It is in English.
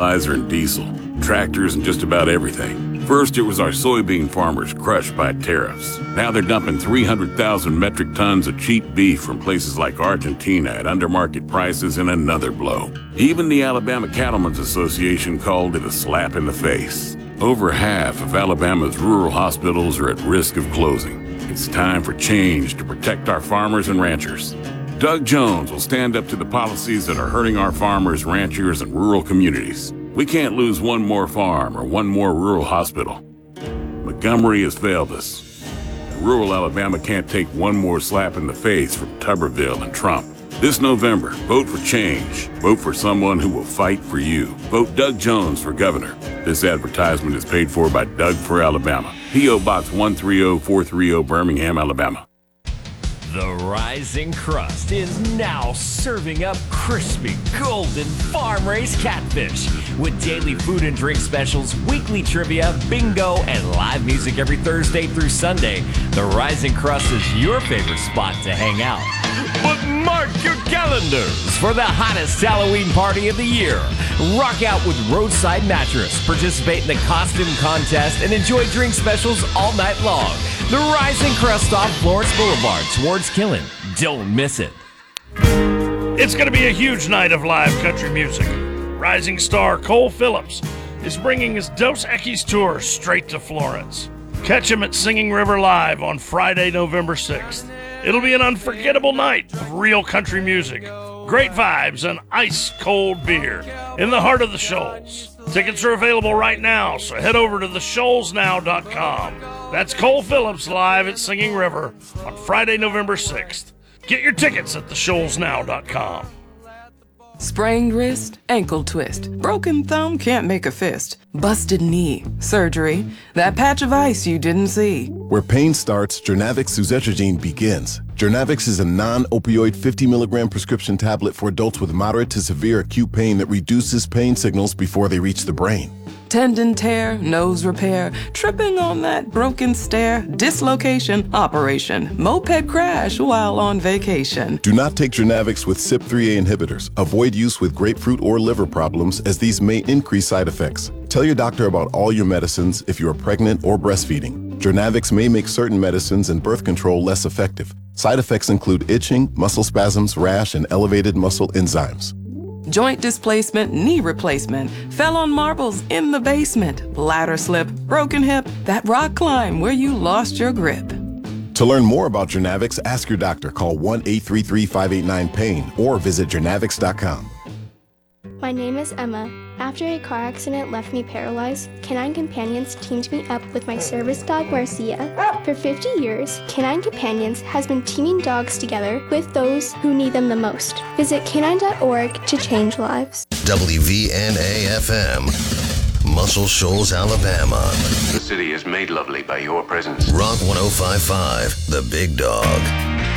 fertilizer and diesel, tractors and just about everything. First, it was our soybean farmers crushed by tariffs. Now they're dumping 300,000 metric tons of cheap beef from places like Argentina at undermarket prices in another blow. Even the Alabama Cattlemen's Association called it a slap in the face. Over half of Alabama's rural hospitals are at risk of closing. It's time for change to protect our farmers and ranchers. Doug Jones will stand up to the policies that are hurting our farmers, ranchers, and rural communities. We can't lose one more farm or one more rural hospital. Montgomery has failed us. Rural Alabama can't take one more slap in the face from Tuberville and Trump. This November, vote for change. Vote for someone who will fight for you. Vote Doug Jones for governor. This advertisement is paid for by Doug for Alabama. P.O. Box 130430, Birmingham, Alabama. The Rising Crust is now serving up crispy, golden farm-raised catfish with daily food and drink specials, weekly trivia, bingo, and live music every Thursday through Sunday. The Rising Crust is your favorite spot to hang out. But mark your calendars for the hottest Halloween party of the year. Rock out with Roadside Mattress, participate in the costume contest, and enjoy drink specials all night long. The Rising Crust off Florence Boulevard towards Killen. Don't miss it. It's going to be a huge night of live country music. Rising star Cole Phillips is bringing his Dos Equis tour straight to Florence. Catch him at Singing River Live on Friday, November 6th. It'll be an unforgettable night of real country music, great vibes, and ice-cold beer in the heart of the Shoals. Tickets are available right now, so head over to theshoalsnow.com. That's Cole Phillips live at Singing River on Friday, November 6th. Get your tickets at theshoalsnow.com. Sprained wrist, ankle twist, broken thumb, can't make a fist, busted knee, surgery, that patch of ice you didn't see. Where pain starts, Jernavix suzetrigine begins. Jernavix is a non-opioid 50 milligram prescription tablet for adults with moderate to severe acute pain that reduces pain signals before they reach the brain. Tendon tear, nose repair, tripping on that broken stair, dislocation, operation, moped crash while on vacation. Do not take Jernavix with CYP3A inhibitors. Avoid use with grapefruit or liver problems, as these may increase side effects. Tell your doctor about all your medicines if you are pregnant or breastfeeding. Jernavix may make certain medicines and birth control less effective. Side effects include itching, muscle spasms, rash, and elevated muscle enzymes. Joint displacement, knee replacement, fell on marbles in the basement, ladder slip, broken hip, that rock climb where you lost your grip. To learn more about Jernavix, ask your doctor. Call 1-833-589-PAIN or visit jernavix.com. My name is Emma. After a car accident left me paralyzed, Canine Companions teamed me up with my service dog, Marcia. For 50 years, Canine Companions has been teaming dogs together with those who need them the most. Visit canine.org to change lives. WVNA-FM, Muscle Shoals, Alabama. The city is made lovely by your presence. Rock 105.5, The Big Dog.